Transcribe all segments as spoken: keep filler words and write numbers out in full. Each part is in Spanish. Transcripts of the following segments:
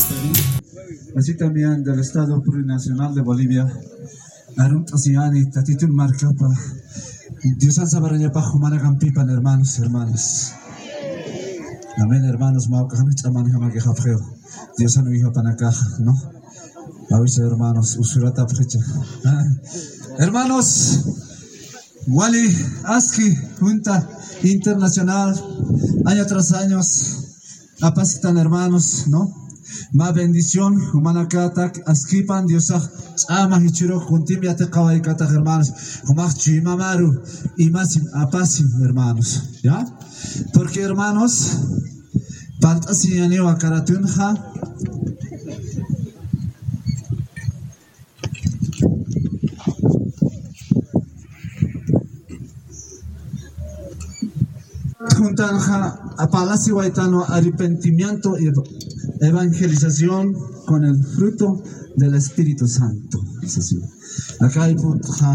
así también del Estado Plurinacional de Bolivia, Arun Tasiani, Tatitun Marcapa, Dios San Sabarayapa, Humana Campipan, hermanos, hermanas. Amén, hermanos, Maucajanich, Aman, Hamagajafreo, Dios San Hija Panacaja, ¿no? Avisa, hermanos, Usurata Frecha. Hermanos, Wali, Aski, Junta Internacional, año tras año, apacitan hermanos, ¿no? Más bendición, humana katak, askipan, diosaj, ama hichiro, juntim yate kawai katak hermanos, humach chimamaru, y más apasim hermanos, ¿ya? Porque hermanos, paltasi yaneo akaratunja, Juntanja a Palasi Guaitano, arrepentimiento y evangelización con el fruto del Espíritu Santo. Es así. Acá hay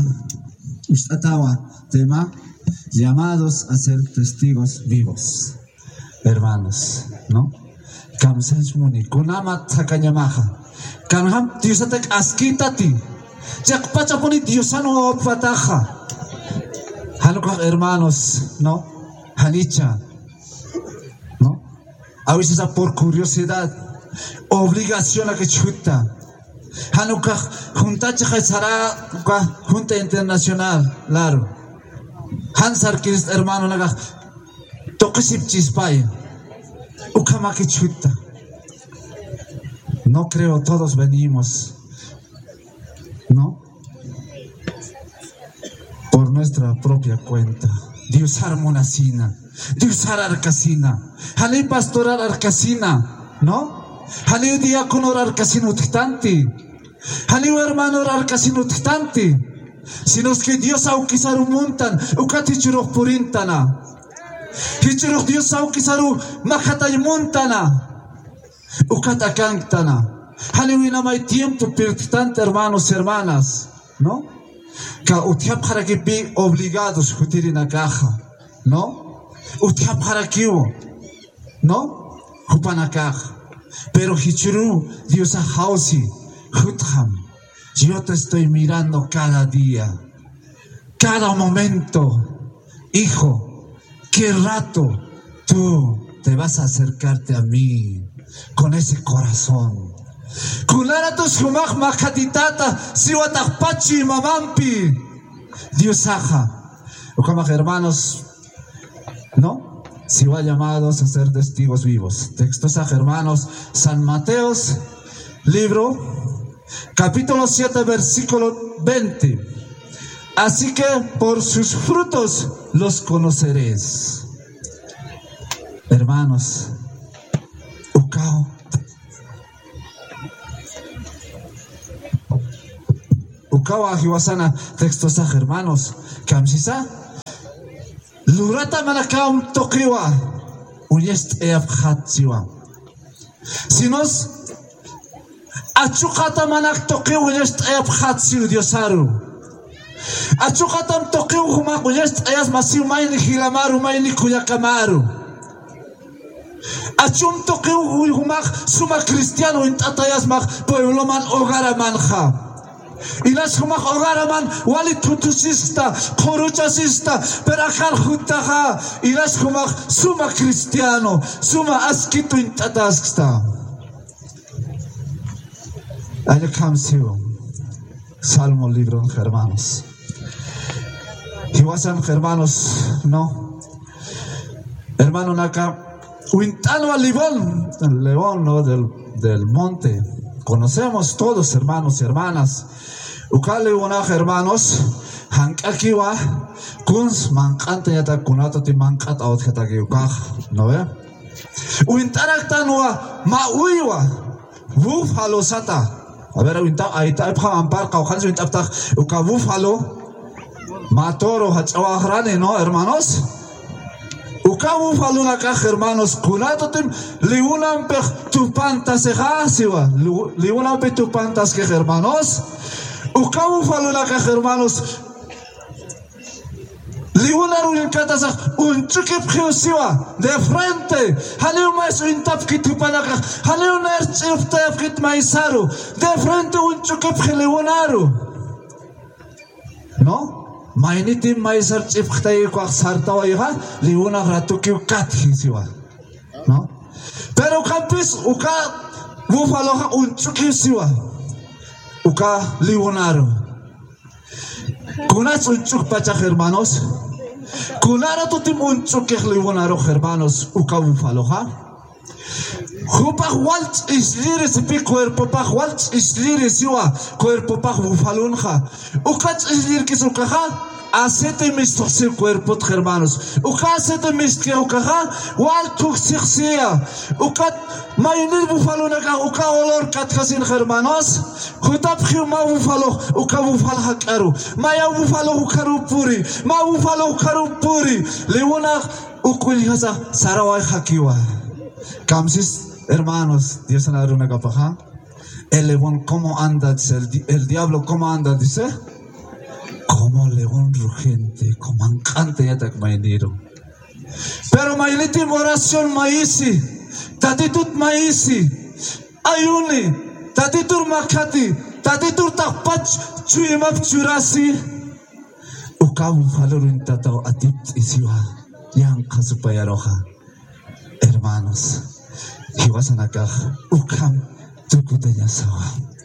tema, llamados a ser testigos vivos. Hermanos, ¿no? Kamsens muni, kunama takanyamaja. Kanham diusatek askitati. Jakpachapuni diusano pataja. Hanukah hermanos, ¿no? Hanicha, ¿no? A veces por curiosidad, obligación a que chuta. Hanukkah, junta chajazara, junta internacional, claro. Hansar que es hermano naga, toquesip chispaya, ukama que chuta. No creo todos venimos, ¿no? Por nuestra propia cuenta. Diosar monasina, diosar arcasina, halei pastoral arcasina, ¿no? Halei diácono arcasino tectanti, halei hermano arcasino tectanti, sino es que Dios auquisaru montan, ukatichurok purintana, hichurok Dios auquisaru majatay montana, ukatakantana, halei winamay tiempo pertante hermanos, hermanas, ¿no? Que usted para que be obligados a en la caja, ¿no? Usted para que ¿no? Jupana caja. Pero Hichuru, Dios a Hausi, Hutham, yo te estoy mirando cada día, cada momento, hijo, qué rato tú te vas a acercarte a mí con ese corazón. Kularatos humach makatitata siwatach pachi mamampi Diosaja. Ukamach hermanos, ¿no? Siwa llamados a ser testigos vivos. Textos a hermanos, San Mateos, libro, capítulo siete, versículo veinte. Así que por sus frutos los conoceréis. Hermanos, Ukao. Ukawa hiwasana textos a hermanos kamsisa lurata manakam tokiwa uyest eabhatsiwa sinos achukata manak tokiwa uyest eabhatsiu diosaru achukatam tokiwa huma uyest eyas masiu maini hilamaru maini kuyakamaru achum tokiwa huma suma cristiano intatayas mak pueblo man hogara manja. Y las humas hogaraman, wali tutusista, coruchasista, perajal jutaja, y las humas suma cristiano, suma asquito intatasksta. Allá camsiu, Salmo libro, hermanos. Y wasan hermanos, no. Hermano Naka, Huintano al león, el león, ¿no? del, del monte. Conocemos todos, hermanos y hermanas. Ukale unaj hermanos, hankakiwa, kuns mankante yata kunato ti mankat aut hataki ukaj, ¿no ve? Uintaraktanua ma uiwa, wuf halo sata. A ver, uinta aita epha ampar kauhan su intaptak uka wuf halo, ma toro hachawahrane, ¿no, hermanos? Uka wuf halo nakaj hermanos, kunato tim liunam pech tu pantas ejasiwa, liunam pech tu pantas que hermanos. Ukawu faluna que hermanos Liunaru en catasa un chuque pjosiwa de frente. Haleu mais un tap kitupanaka. Haleu ner chifta kit maisaru. De frente un chuque pjleunaru. ¿No? Mainiti maisar chifta y kwa sartawa iha liuna ratuki kat hisiwa. ¿No? Pero campis uka bufaloha un chuque siwa. Uka liunaru. Kunas un chuk pachak hermanos. Kunara tutim un chuk liunaro hermanos. Uka bufaloha. Hupach waltz isliris pi cuerpo pach waltz isliris iwa cuerpo pach bufalunja. Ukach islir kisukaha. Acete mis toxil cuerpo hermanos. Uka acete mis que ukaha. Wal tuxixia. Ukat mayunil bufalunaka. Uka olor katkasin hermanos. Hutap ma bufalo. Uka bufal hakaru. Maya bufalo ukaru puri. Ma bufalo ukaru puri. Leona ukulihasa sarawai hakiwa. Kamsis hermanos, Dios en la runa capaja. El león, ¿cómo anda? Dice el, el diablo, ¿cómo anda? Dice, como león rugiente, como ancante ya te mainiro. Pero mailiti oración maisi, tatitut maisi, ayuni, tatitur makati, tatitur tapach, chuimap churasi. Ukabu falorin tatao atit isiwa, yang kasupayaroja. Hermanos. Hiwasanakah, ukam tukutanya sawa.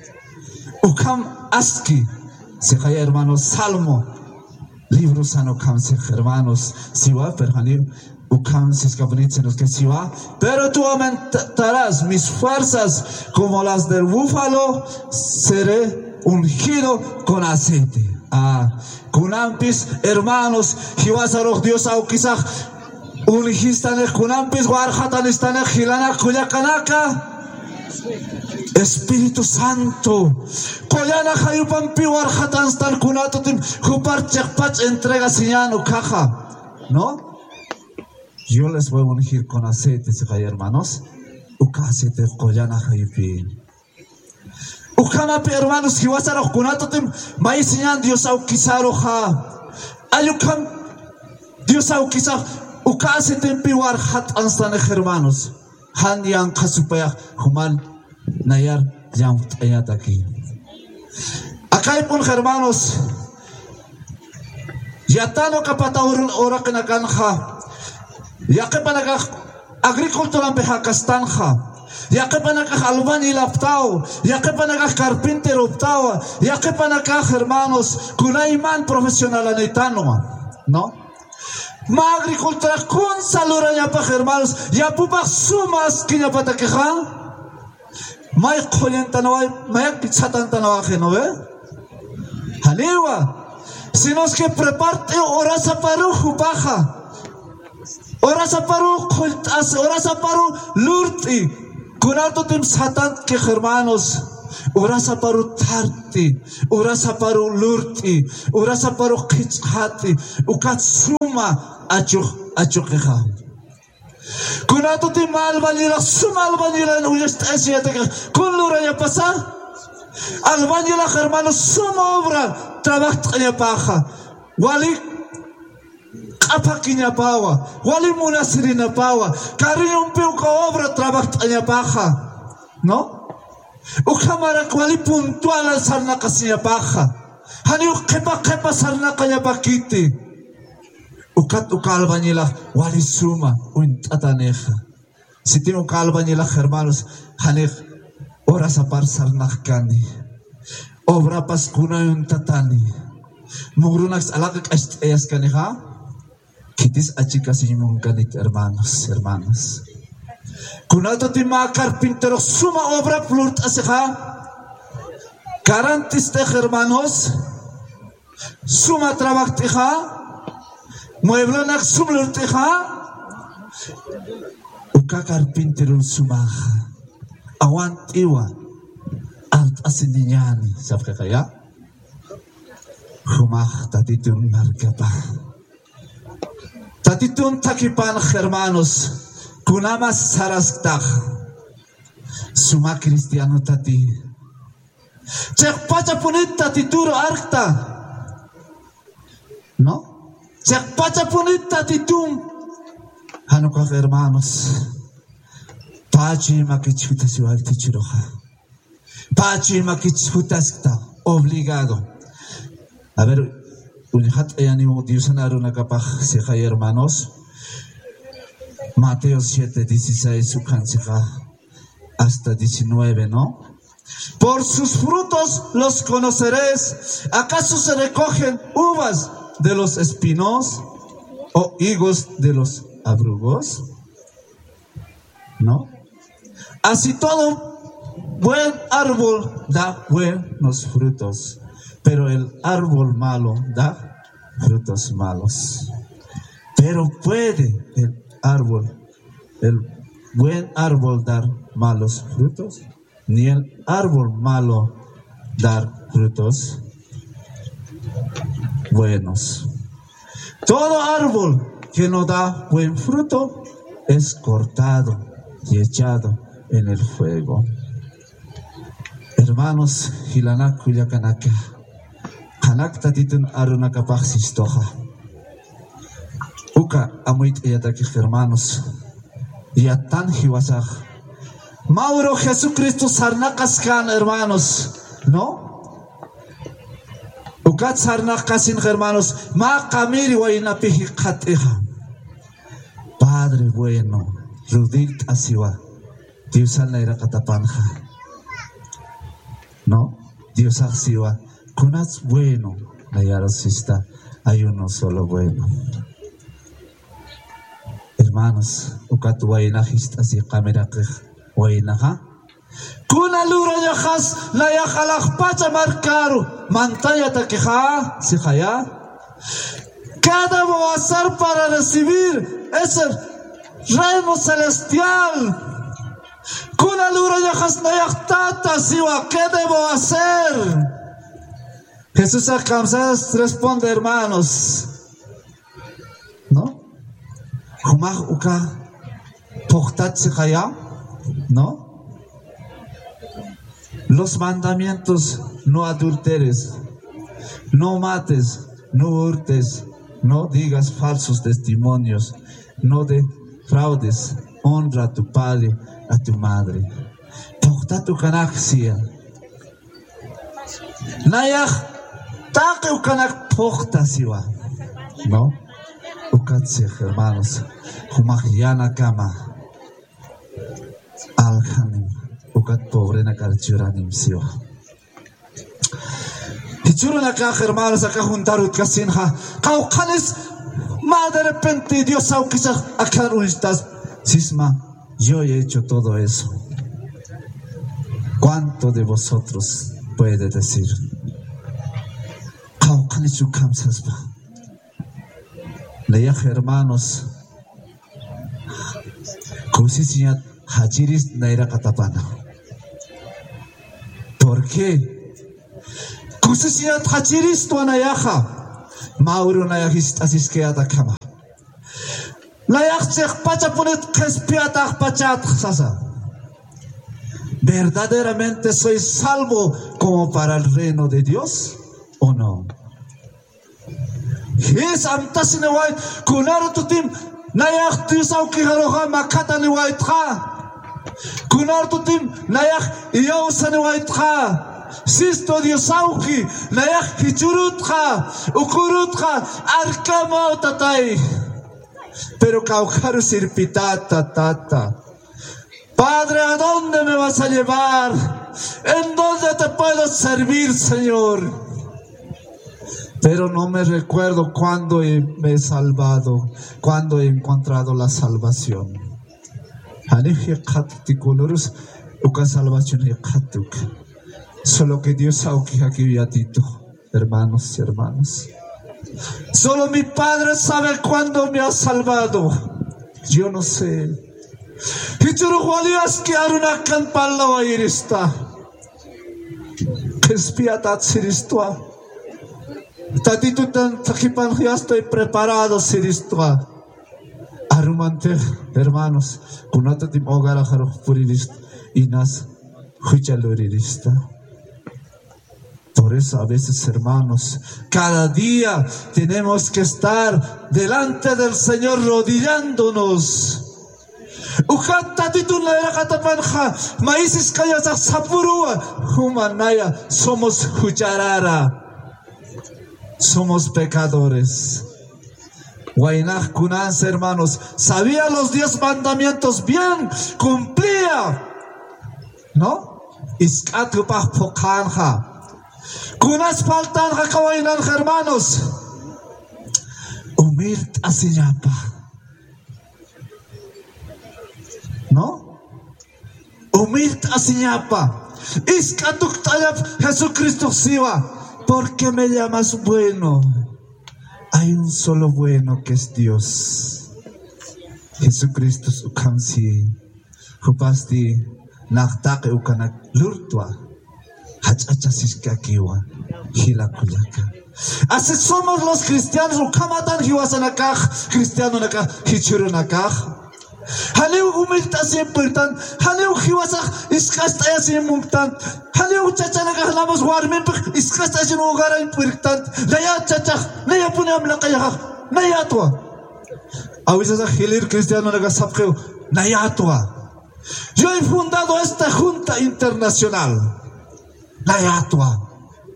Ukam aski, se kaya hermanos, salmo, libro sano kam se hermanos, siwa, perhanir, ukam se escabonitzen que siwa, pero tú aumentarás mis fuerzas como las del búfalo, seré ungido con aceite. Ah, kunampis, hermanos, hiwasaroch Dios au quizá. Unihistanek kunampis warhatanisታnek hilana kuyakanaka Espíritu Santo koyana hayupampi warhatanstan kunatotim hupar chekpach entrega señano caja, ¿no? Yo les voy a ungir con aceite, hermanos. Uka aceite koyana hayupi. Ukamapi hermanos hiwasarok kunatotim mai señan Dios au kisaroja. Ayukam Dios au kisar Uka se tempiwar hat anstan hermanos. Han yang kasupaya human nayar yang ayat aquí. Acá pun hermanos. Yatano kapatawurun ora kenakanja. Yake panakah agricultura pehakastanja. Yake panakah albañil aptao. Yake panakah carpintero aptao. Yake panakah hermanos kunaiman profesional anetano. ¿No? Ma agricultura con salura ya pa hermanos ya pupa sumas que ya pata queja ma coyenta no hay ma pichatan no hay no ve halewa sino que preparte ora saparu jupaja ora saparu coltas ora saparu lurti curato tim satan que hermanos ora saparu tarti ora saparu lurti ora saparu kichati ukatsuma Achuh, achuh keha. Kunato ti mal banila, sumal banila no jest esiate ke. Kun lura ya pasa. Al banila hermanos suma obra trabajo ya paja. Wali kapakinya pawa. Wali munasirina pawa. Karium piu ka obra trabajo ya paja. ¿No? Ukamara wali puntual al sarna kasinya paja. Hani ukepa kepa sarna kaya pakiti. Ukat ukal banila wali suma un tataneja. Si tiene ukal banila hermanos, hanek ora sapar sarnakani. Obra paskuna un tatani. Mugrunax alak ayas kaneja. Kitis achikas imun kanit hermanos, hermanos. Kunato tima carpintero suma obra plurt aseja. Garantiste hermanos. Suma trabajo Mueblo nak sumlur teha. Uka carpintero sumaha. Awan iwa. Alt asininyani. Sabka kaya? Humah tatitun margapa. Tatitun takipan hermanos. Kunamas sarastak. Suma cristiano tati. Cek pacha punit tatituro arkta. ¿No? Chakpacha punita titum. Hanukak hermanos. Pachi makichutas igual tichiroja. Pachi makichutas está obligado. A ver, unijat eyanimo diosanaru nakapaj sejay hermanos. Mateo siete, dieciséis, su hasta diecinueve, ¿no? Por sus frutos los conoceréis. ¿Acaso se recogen uvas de los espinos o higos de los abrugos? ¿No? Así todo buen árbol da buenos frutos, pero el árbol malo da frutos malos. Pero puede el árbol, el buen árbol dar malos frutos, ni el árbol malo dar frutos buenos. Todo árbol que no da buen fruto es cortado y echado en el fuego. Hermanos, hilanak kuyakanaka, kanak tatitun arunakapaj sistoja. Uka amuit eyataki hermanos, yatan hiwasaj. Mauro Jesucristo sarnakaskan hermanos, ¿no? Ukat sarnakasin hermanos, ma kamiri wainapihi kateja. Padre bueno, Rudit asiwa, Dios al naira katapanja, ¿no? Dios asiwa, kunats bueno, nayarosista, hay uno solo bueno. Hermanos, ukat wainajist así kamera kej wainaja. Kuna lura yajas la yajalaj pacha marcaru, mantaya taqueja, si jaya. ¿Qué debo hacer para recibir ese reino celestial? Kuna lura yajas la yachtata, siwa, ¿qué debo hacer? Jesús Akamsas responde, hermanos, ¿no? Humaj uka pochtat si jaya, ¿no? Los mandamientos: no adulteres, no mates, no hurtes, no digas falsos testimonios, no defraudes, honra a tu padre, a tu madre. Pochta tu kanak sia. Nayak take u kanak pochta siwa. ¿No? Ukatse, hermanos, humaj yana kama. Alhanim. Ukat pobre na karchuranim siwa. Hichurun acá, hermanos, acá juntaron casinja. Caucanes, más de repente Dios au quizás acá no estás. Sisma, yo he hecho todo eso. ¿Cuánto de vosotros puede decir? Caucanes su kamsasba. Leia, hermanos, kusisiat hajiris naira katapana. ¿Por qué? Kusisiat hachiris tu anayaja. Mauro nayahist asiskeata kama. Nayach pacha ponet kespiata pachat sasa. ¿Verdaderamente soy salvo como para el reino de Dios o no? Es amtasine white kunar tutim nayach tisau kiharoha makata ni white ha. Kunar tutim nayach iyausane white ha. Sisto diosauki nayach hichurutha ukurutha arkama tatai. Pero caujar sirpitata tata. Padre, ¿a dónde me vas a llevar? ¿En dónde te puedo servir, Señor? Pero no me recuerdo cuándo me he salvado, cuándo he encontrado la salvación. Solo que Dios sabe aquí hermanos y hermanas. Solo mi Padre sabe cuándo me ha salvado. Yo no sé. Hichuruhualias que aruna canpalla va irista. Kespiatat siristua. Tatito tan takipan ya estoy preparado siristua. Arumante, hermanos, kunata tim ogara haruh puririst inas huchalurista. Por eso a veces, hermanos, cada día tenemos que estar delante del Señor rodillándonos. Somos cucharara, somos pecadores. Wainaj Kunans, hermanos, sabía los diez mandamientos bien, cumplía, ¿no? Iskatupah pokaanja. Kunas faltanja kawainaj, hermanos. Humilde asiñapa, ¿no? Humilde asiñapa. Iskatuk tayap Jesucristo siwa. ¿Por qué me llamas bueno? Hay un solo bueno que es Dios. Jesucristo ukamsi. Hupasti nachtake ukanak lurtua. Hachachasiskakiwa. Hilakuyaka. Así somos los cristianos. Ukamatan hiwasanakaj. Cristiano nakaj. Hichurunakaj. Haleu humilta siempre tan. Haleu hiwasaj. Iskastaya siempre tan. Haleu chachanakaj lamos warmen. Iskastaya sin ugara importante. Naya chachaj. Naya punyam lakayaj. Naya tua. A veces a hilir cristiano nakaj sapkeu. Naya tua. Yo he fundado esta junta internacional. Naya tua.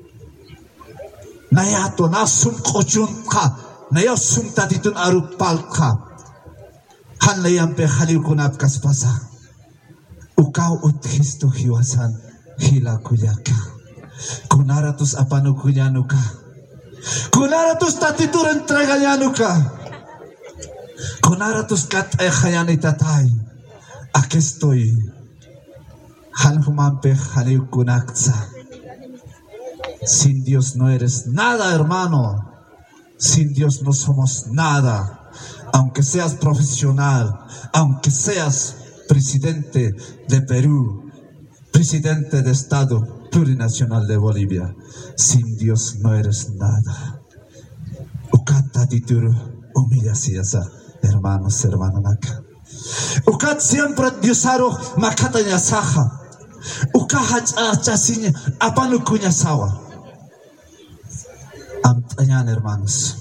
Naya tua. Nasum kochunka. Naya sum tatitun arupalka. Han layam pe haliw kunap kaspasa. Ukaw uthisto hiwasan hila kuyaka. Kunaratus apanu kuyanuka. Kunaratus tatitur entregayanuka. Kunaratus kat e hayanitatay. Aquí estoy. Han human pe haliw kunakza. Sin Dios no eres nada, hermano. Sin Dios no somos nada. Aunque seas profesional, aunque seas presidente de Perú, presidente de Estado plurinacional de Bolivia, sin Dios no eres nada. Ukat titur humillaciasa, hermanos, hermanas acá. Ukat siempre diosaro makatanya saja. Ukat hachasinya apanu kunya sawa. Amtañan, hermanos.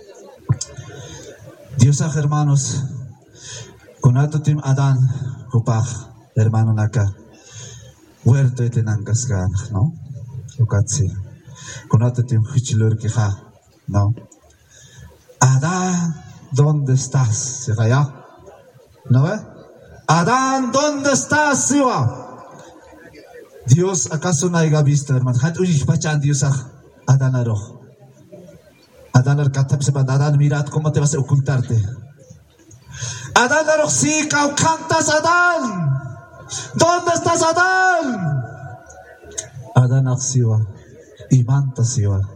Dios, hermanos, con alto tim Adán, kupaj, hermano naka, huerto de tenangas gan, ¿no? Ukatsi, con alto tim huchilur kija, ¿no? Adán, ¿dónde estás? ¿Se calla? ¿No ve? Adán, ¿dónde estás, Siwa? Dios, ¿acaso no haya visto, hermano? Hat uy, pachan Dios, Adán arrojo. Adán arkatab sepan, Adán, mirad cómo te vas a ocultarte. Adán arroxi, cantas, Adán. ¿Dónde estás, Adán? Adán arxiva, imanta siva.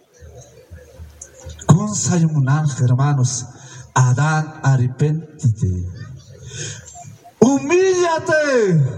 Con sayumunan, hermanos. Adán, arrepéntete. Humíllate.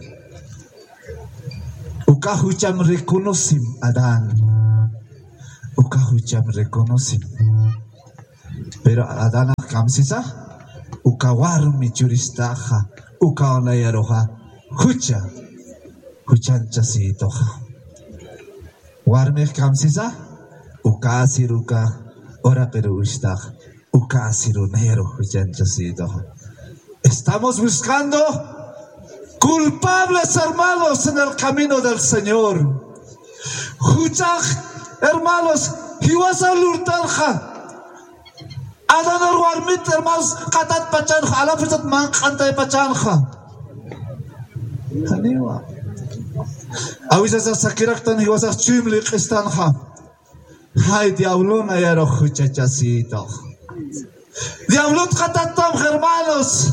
Ukahucham reconosim, Adán. Ukahucham reconoce. Pero Adán kamsisa ukawar michuristaja ukawlayaroja hucha huchancha sitoja warme kamsisa ukasiruka ora pero ustaj ukasirunero huchancha sitoja. Estamos buscando culpables, hermanos, en el camino del Señor. Huchaj, hermanos, hiwasa lurtanja. Adán arwarmit, hermanos, katat pachanja, ala fitat man kanta pachanja. Haniwa. Awisa sa sakiraktan hiwasa chimli kristanja. Hay diablo na yaro huchachasito. Diablo katatam, hermanos.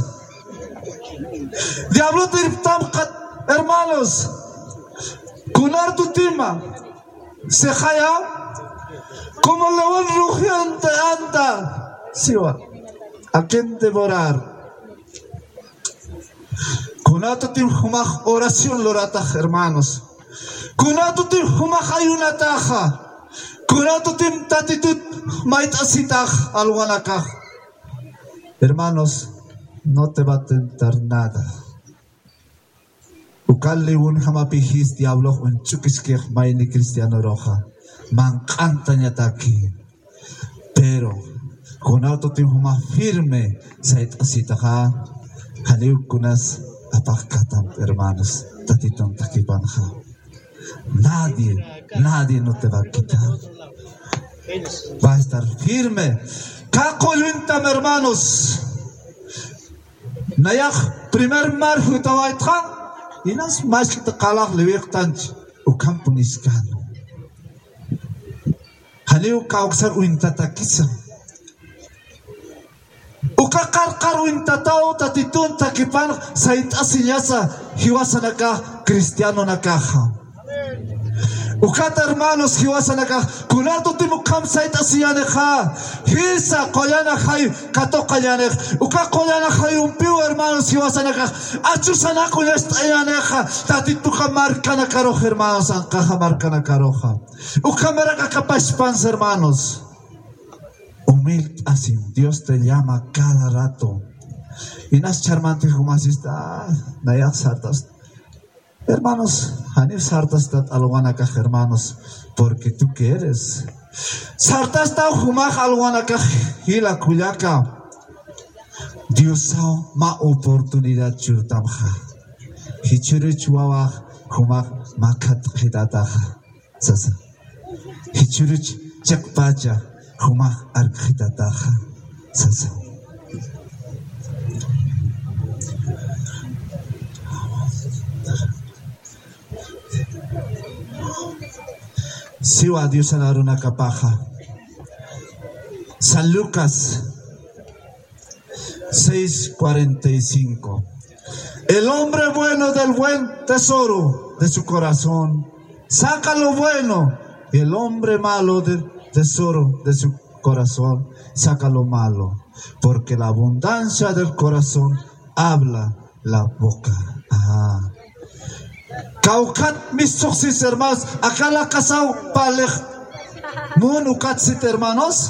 Diablo tiriptam, hermanos. Kunar tu tima. Se jaya como león rugiente anda, siwa, a quien devorar. Kunato tim humaj oración lorata, hermanos. Kunato tim humaj ayunataja. Kunato tim tatitud maitasitaj alwanakaj. Hermanos, no te va a tentar nada. Ukalli un jamapijis diablo un chukisque maini cristiano roja. Man canta aquí. Pero con auto tiempo más firme, sait asitaja, haliu kunas apakatam, hermanos, tatiton takipanja. Nadie, nadie no te va a quitar. Va a estar firme. Kakoluntam, hermanos. Nayak, primer marfu tawaitran, y nas más que te calaf levichtanch, o campo niscano. Haliu kauksar uintatakisa. Uka karkar uintatao tatitun takipan sait asinyasa hiwasa naka cristiano nakaha. Ukata hermanos hiwasa naka kunarto timukam sait asiyaneha hisa koyana hay kato koyanek uka koyana hay umpiu hermanos hiwasa naka achusana kunest ayaneha tatituka marcana karoja hermanos ankaha marcana karoja uka meraka kapashpans hermanos. Humilde así, Dios te llama cada rato. Y nas charmantes como así está, nayak sartas. Hermanos, hanif sartas tat alwanaka hermanos, porque tú quieres. Sartas ta humaj alwanaka hila kuyaka. Dios sao ma oportunidad churtamja. Hichuru chuawa humaj makat hitataja. Sasa. Hichuru chakpacha. Humah arkitataha sasa. Siwa Dios alaruna kapaja. San Lucas seis cuarenta y cinco. El hombre bueno del buen tesoro de su corazón saca lo bueno, y el hombre malo del tesoro de su corazón saca lo malo, porque la abundancia del corazón habla la boca. Ah. Kaukat mis soxis hermanos, acá la casao palej mun ukatsit hermanos,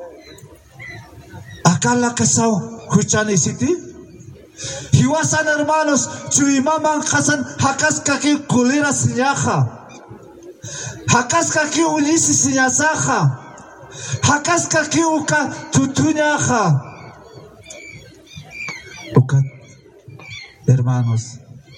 acá la casao huchani siti. Hiwasan hermanos, chuimaman hasan hakas kaki kulira sinyaja. Hakaska ki ulisi sinyasaja. Hakaska ki uka tutunyaja. Uka, hermanos.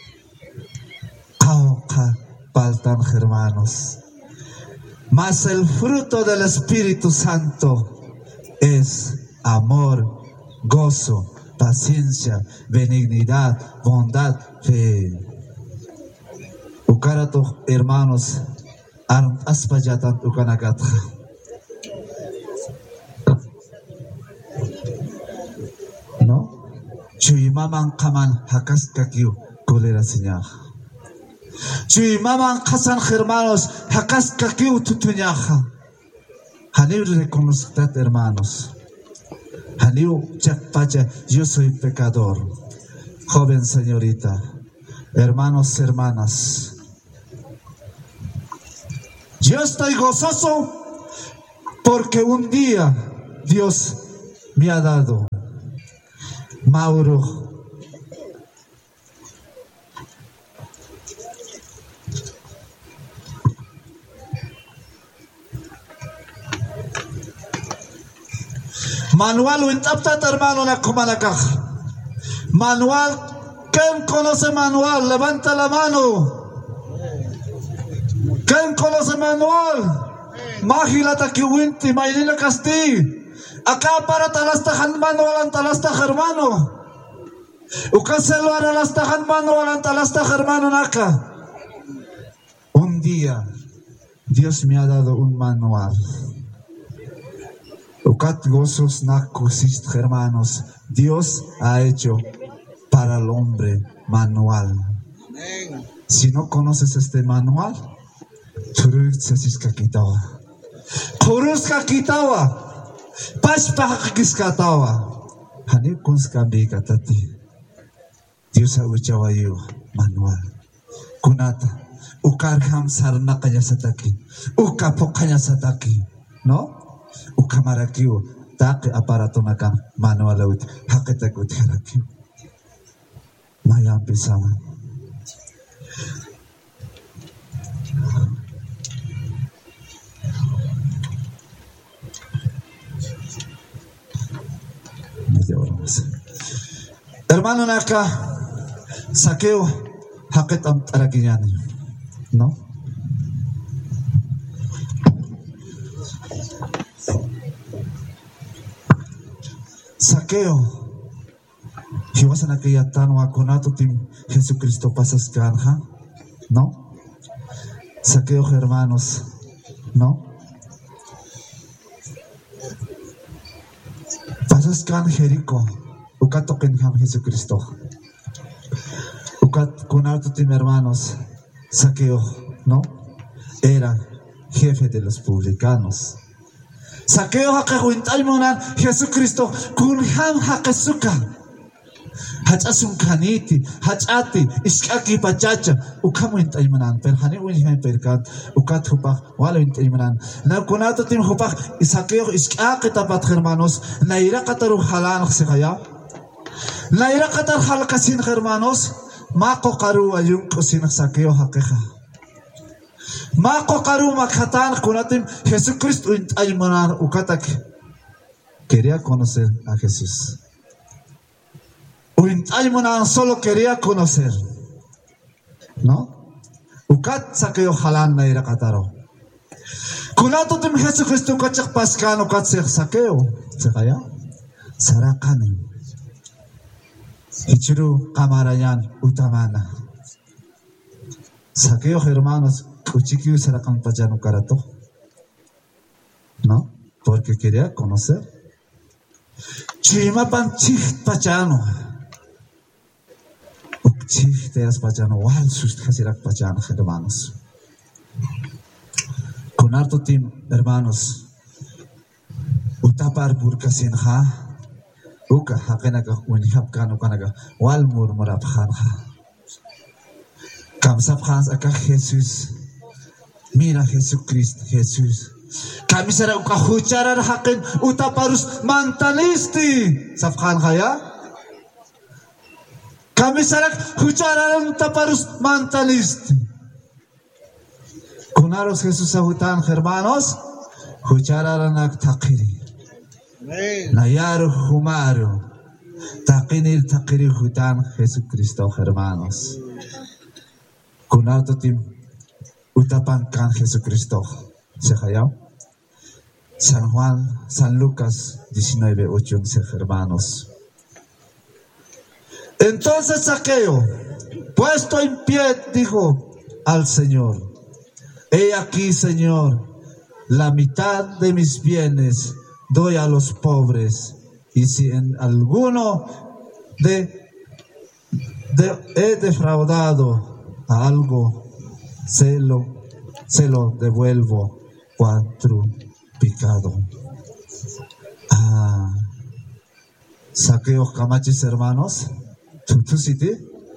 Kauka paltan hermanos. Mas el fruto del Espíritu Santo es amor, gozo, paciencia, benignidad, bondad, fe. Ukarato, hermanos. Arm aspajatan ukanagata. No? Chuimaman kaman hakas kakiu kolera señal. Chuimaman kasan hermanos hakas kakiu tutuñaja. Haniu reconozcad hermanos. Haniu chakpacha, yo soy pecador. Joven señorita, hermanos, hermanas. Yo estoy gozoso porque un día Dios me ha dado. Mauro. Manual, intaptat hermano la comanacaj. Manual, ¿quién conoce Manual? Levanta la mano. ¿Quién conoce Manual? Magilata Kiwinti, Maylina Castí. Acá para Talastajan Manual, Antalastaj hermano. Ucaselo Aralastajan Manual, Antalastaj hermano Naka. Un día, Dios me ha dado un manual. Ucat gozos nakusist hermanos. Dios ha hecho para el hombre manual. Si no conoces este manual, Turutsasis kakitawa. Kurus kakitawa. Pashpakis katawa. Hanikuns kambika tati. Dios ha uchawayo manual. Kunata. Ukarham sarna kanya sataki. Ukapo kanya sataki. No? Ukamarakiu. Taki aparato nakam manual out. Hakitak utharakiu. Mayam pisama. Hermano Naka, Saqueo, Haketam Tarakiñani, ¿no? Saqueo, si vas a aquella tan waconato tim Jesucristo pasas canja, ¿no? Saqueo, hermanos, ¿no? Pasas can Jerico, ucato kenham Jesucristo, ucat conato tim hermanos, Saqueo, ¿no? Era jefe de los publicanos. Saqueo haqahuintaymunan Jesucristo kunham haqasuka hachasun kaniti hachati iskaki pachacha ukamuintaymunan pero hani uinhen perkat ukat hupaq wala intaymunan na kunato tim hupaq Saqueo iskaki tapat hermanos naira qataru halan xigaya naira qatar halkasin hermanos maqo qaru ayun qosin Saqueo haqiqa Mako karuma katan kunatim Jesucristo aymanar ukatak quería conocer a Jesús. Aymanar solo quería conocer, ¿no? Ukat Saqueo halan na ira kataro. Kunato tim Jesucristo kachak paskan ukat se Saqueo sekaya sarakanim. Hichiru kamarayan utamana. Saqueo hermanos Cuchiquiu sarakan pachano karato, ¿no? Porque quería conocer. Chimapan chich pachano. Chich teas pachano, wal sus hasirak pachano, hermanos. Con harto tim, hermanos. Utapar burkasinha. Uka hakenaka unihap kano kanaka. Wal murmurap hanha. Kamsap hans acá Jesús. Mira Jesucristo, Jesús. Kamisara uka hucharar hakin utaparus mantalisti. Safkan kaya? Kamisara hucharar utaparus mantalisti. Kunaros Jesús ahutan hermanos. Huchararan ak takiri. Nayaru humaru. Takinil takiri hutan Jesucristo hermanos. Kunarto tim. Utapan kan Jesucristo. ¿Se halló? San Juan, San Lucas diecinueve, ocho, hermanos. Entonces Saqueo, puesto en pie, dijo al Señor: He aquí, Señor, la mitad de mis bienes doy a los pobres, y si en alguno de, de he defraudado a algo, Se lo, se lo devuelvo cuatruplicado. Ah, Saqueo camachis hermanos, tutusiti,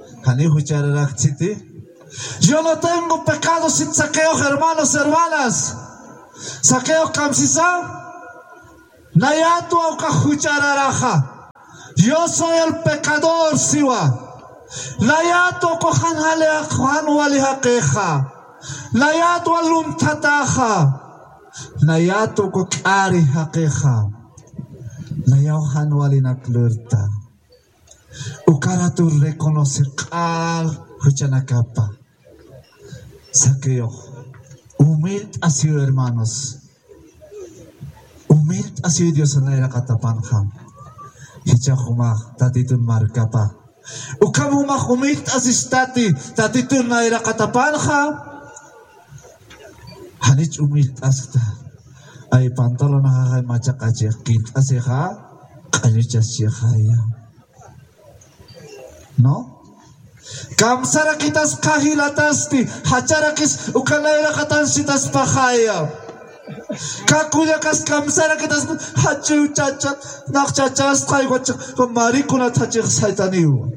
yo no tengo pecado sin Saqueo hermanos, hermanas. Saqueo camsisa, nayatu auka huchararaja. Yo soy el pecador, siwa. Layato kohan hale kohan wali hakeha. Layato alum tataha. Layato kokari hakeha. Layauhan wali naklurta. Ukaratu reconocer kal huchanakapa. Saqueo, humilde ha sido, hermanos. Humilde ha sido Dios en la katapanja. Hichahuma tatitun markapa. Ukamu mahumit asistati tatitun na ira katapanha hanich umit asta ay pantalo na hay macak aja kit aseha kanyuchas siya no kamsara kitas kahilatasti hacharakis ukalayra katansitas pahaya kakuya kas kamsara kitas hachu chachat nak chachas kay wach marikuna tachik saitaniu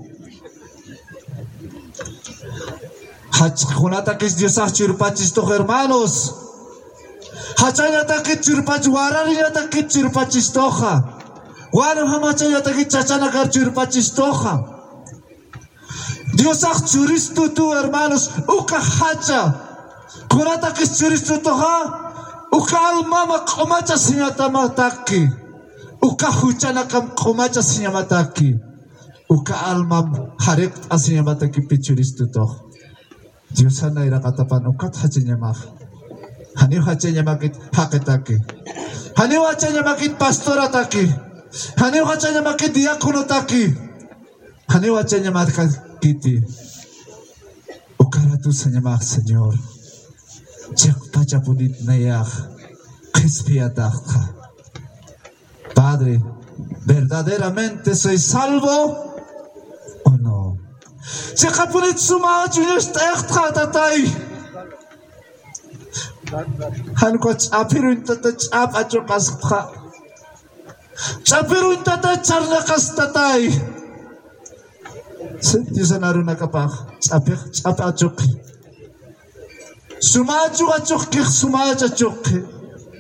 hach kunata kis diosah chirpachis to hermanos hachayata kis chirpach warariyata kis chirpachis toha waram hamachayata kis chachana kar chirpachis toha diosah churistu tu hermanos uka hacha kunata kis churistu toha Ukal mama komacha sinyata mataki. Uka huchana kam komacha sinyamataki. uka alma harek asinyamata ki pichuristu to. Dios ana ira katapan ukat hachinyamah. Hani hachinyamakit haketaki. Hani hachinyamakit pastorataki. Hani hachinyamakit diakonotaki. Hani hachinyamakiti. Ukaratu sanyamah Señor. Chek pachapunit nayak. Crispiataka. Padre, ¿verdaderamente soy salvo o no? Chekapunit suma chuyest ekta tatai. Hanko chapiru intata chap achokas kha. Chapiru intata charnakas tatai. Dios anaruna kapag chapik chap achok. Suma achok kik suma achok.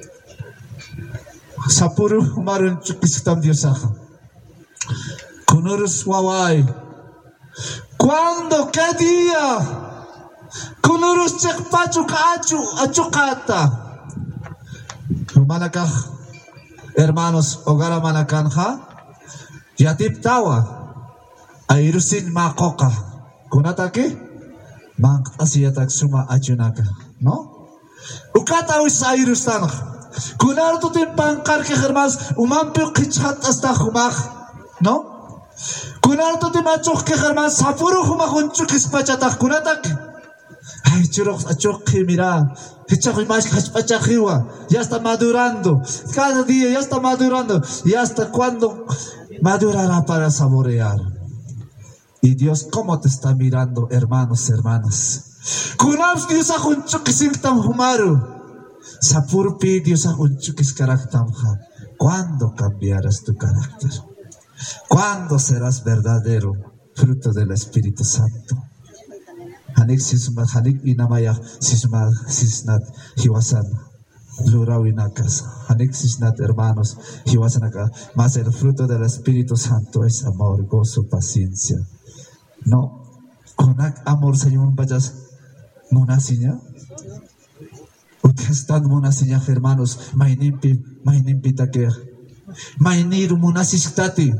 Sapuru umarun chukistam Diosaja. Kunurus wawai. ¿Cuándo? ¿Qué día? Kunurus chekpachu kachu achukata. Manakaj, hermanos, hogara manakanja. Yatip tawa. Airusin makoka. Kunataki? Mang asiyatak suma achunaka. No? Ukata wis airustanaj. Kunar tu timpangkar ke hermanos umampi kichat hasta humach, no? Kunar tu timachuk ke hermanos sapuru humach unchuk ispachatach kunatak. Ay churok achuk que mira, hichak imash kaspachajiwa, ya está madurando. Cada día ya está madurando. Y hasta cuándo madurará para saborear. Y Dios cómo te está mirando, hermanos, hermanas. Kunar Dios achuk isimtam humaru. Sapurpi Dios achukis carácter. ¿Cuándo cambiarás tu carácter? ¿Cuándo serás verdadero fruto del Espíritu Santo? Hanik sisma hanik inamaya sisma sisnat hiwasan lurawinakas. Hanik sisnat hermanos hiwasanaka. Mas el fruto del Espíritu Santo es amor, gozo, paciencia. No, konak amor Señor vayas monasinya. Ustedes monasinya hermanos, mainimpi, mainimpi taker, mainir monasistati,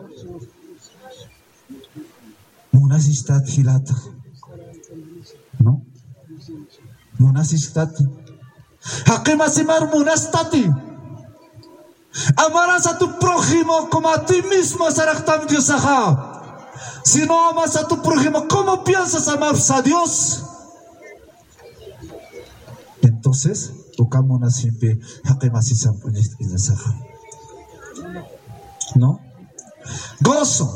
monasistat hilata, no, monasistati, hakimasimar monastati, amarás a tu prójimo como a ti mismo, saraktam Diosaja. Si no amas a tu prójimo, ¿cómo piensas amar a Dios? Entonces, ukamuna siempre hakimasisam punyit inasaha. ¿No? Gozo,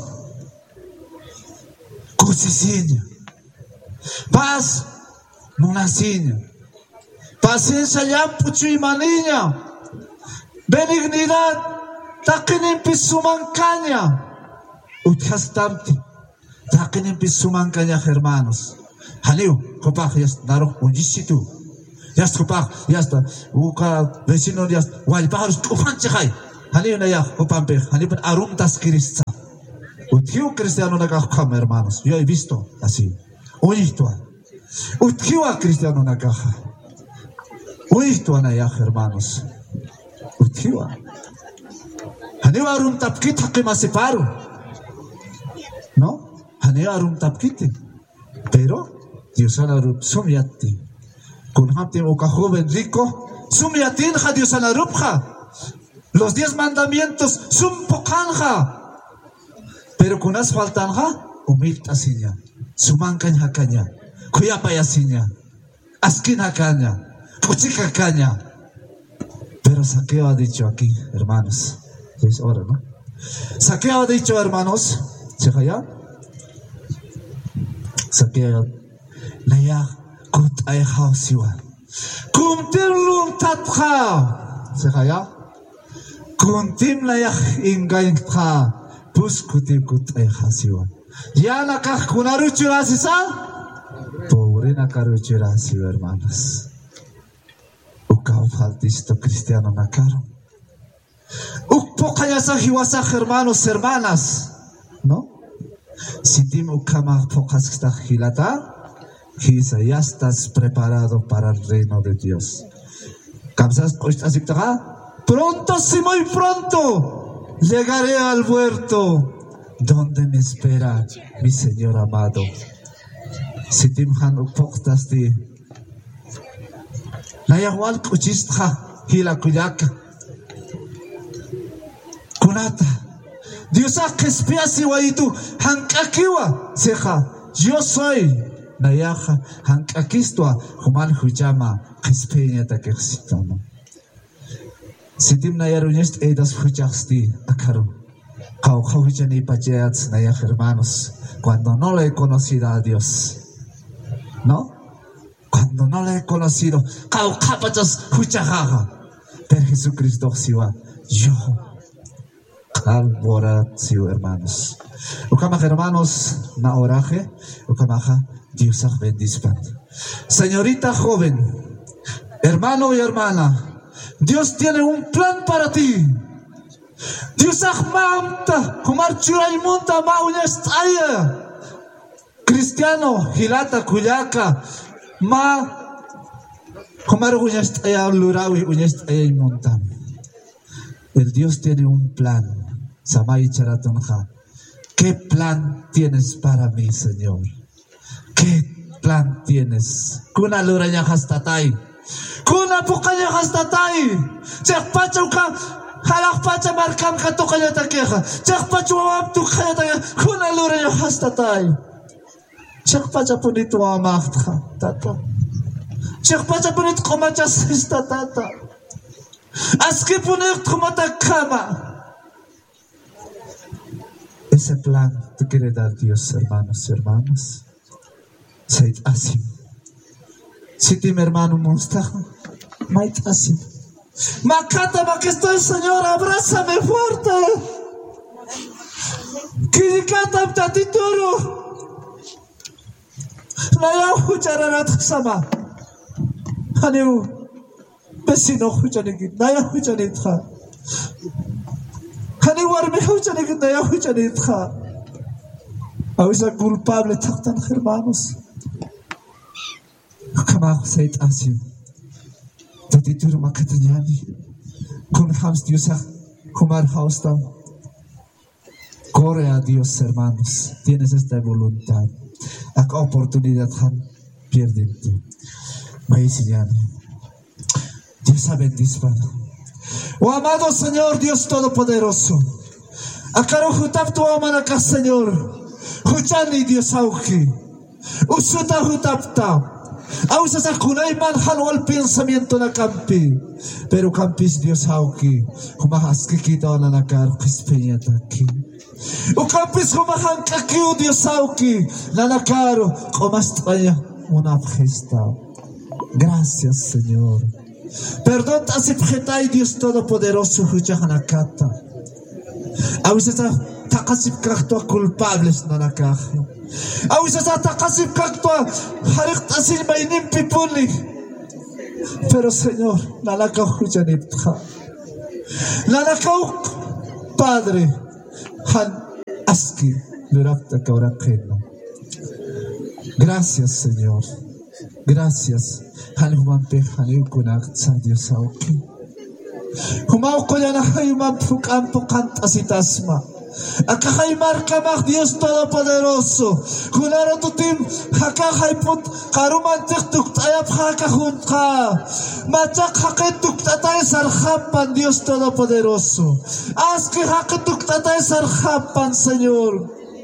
cosiciña, paz, monasiña, paciencia ya puchu maniña, benignidad, takinim pisumancaña, uthastamti, takinim pisumancaña, hermanos. Haliu, kopaj, yas naro unjisitu. Ya está, ya está. Uka vecino ya está. Wali paharus upanche hay. Hani una ya upampe. Hani pen arum tas kirista. Utkiu cristiano nakakam hermanos. Yo he visto así. Unihtua. Utkiu a cristiano nakaja. Unihtua na ya hermanos. Utkiu. Hani arum tapkit hakima separu. No? Hani arum tapkit. Pero Dios arum sumiati. Con hamtim uka joven rico, sumiatin ha Dios anarupja. Los diez mandamientos sum pokanja. Pero con as faltanja, humilta siña. Sumancaña caña. Kuyapaya siña. Asquina caña. Cuchica caña. Pero Saqueo ha dicho aquí, hermanos. Es hora, ¿no? Saqueo ha dicho, hermanos. ¿Se calla? Saqueo. Naya. Kut ay hausiwa. Kumtim lum tatcha. Se calla. Kumtim naya ingayin tcha. Pus kutim kut ay hausiwa. Ya nakak kunaruchurasisa. Pobre nakaruchurasiwa, hermanos. Ukao faltisto cristiano nakaro. Ukpokayasa hiwasa, hermanos, hermanas. ¿No? Si tim ukama pokaskta hilata. Quizá ya estás preparado para el reino de Dios. Pronto, sí, muy pronto, llegaré al huerto ¿Dónde me espera mi Señor amado? Si timhan upoktas di Nayawal kuchistha hila kuyaka Kunata Dios akespia siwaitu hankakiwa seja yo soy Nayaja hankakistwa human hujama kespeña takexitama Sitim nayaruñest edas hujasti akaru Kau hujani pachets nayaj hermanos cuando no le he conocido a Dios ¿no? Cuando no le he conocido Kau kapachas huchajaja pero Jesucristo siwa yo Calvoratio, hermanos. Ukamaja, hermanos, na oraje, ukamaja, Dios bendiga. Señorita joven, hermano y hermana, Dios tiene un plan para ti. Dios mamta, kumar churay munta ma uñastaya. Cristiano, hilata kuyaka, ma kumar uñastaya lurawi uñastaya monta. El Dios tiene un plan. Samay charatonja. ¿Qué plan tienes para mí, Señor? ¿Qué plan tienes? Kuna luraña hastatay. Kuna pukaña hastatay. Chekpacha uka halakpacha markam katukanya takeja. Chekpacha wawam tukaya takeja. Kuna luraña hastatay. Chekpacha punit wamakta tata. Chekpacha punit komachas histatata. Aski punit komatakama. Ese plan te quiere dar Dios, hermanos y hermanas. Seid así. Si ti, mi hermano, monsta, mait así. Macata, ma que estoy, Señor, abrázame fuerte. Kirikata, tatituro. La ya huchararat sama. Haniu, vecino huchaniki, la ya huchanitra. Hani war me huchani que te huchani tja. Awisa culpable taktan hermanos. Kama seit así. Tatitur makatanyani. Kun hams Diosa kumar hausta. Corre a Dios, hermanos. Tienes esta voluntad. Ak oportunidad han pierdente. Maisiñani. Dios bendiga. Oh amado Señor Dios Todopoderoso, Akaro hutap tu amanaka Señor, Huchani Dios auki, Usuta hutapta, Ausasa kunay manhan wal pensamiento na campi, pero campis Dios auki, Humahas kikita na nakar kispeña taki. O campis humahan kakiu Dios auki, na nakaro, komastaya una gesta. Gracias Señor. Perdón, así pjetay Dios Todopoderoso, huchahanakata. A veces takasip kaktua culpables na nakaje. A veces takasip kaktua harik asil mainim pipuli. Pero Señor, nalakaw huchanipta. Nalakaw Padre, han aski lurapta kaurakeno. Gracias Señor. Gracias. Han human pe haniu kunak sa Dios auki. Humau ko yana hayuman pukan pukan asitasma. Akahay markamah Dios Todopoderoso. Kunaro tutim hakahay put karuman tiktuk tayap hakahun ka. Machak hakituk tatay sarhapan Dios Todopoderoso. Aski hakituk tatay sarhapan Señor.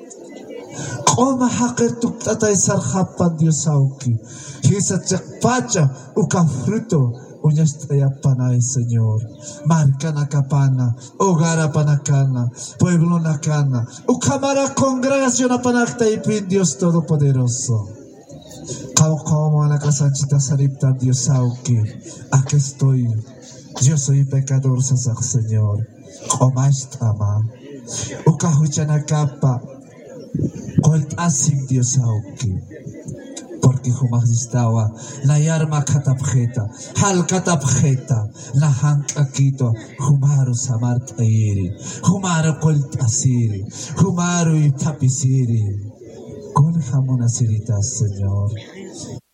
Koma hakituk tatay sarhapan Dios auki. Hisa chakpacha uka fruto uñastaya panay Señor. Marca nakapana, hogar panacana, pueblo nakana, ukamara congregación apanakta ipin Dios Todopoderoso. Kao como a la casanchita saripta Dios auki. Aquí estoy. Yo soy pecador sasak Señor. Komastama. Uka huchanakapa. Kolt asik Dios auki. Porque humas estaba la yarma katapjeta, hal katapjeta, la hankakito, humaru samar tayiri, humaru kolt asiri, humaru y tapisiri. Con jamón asiritas, Señor.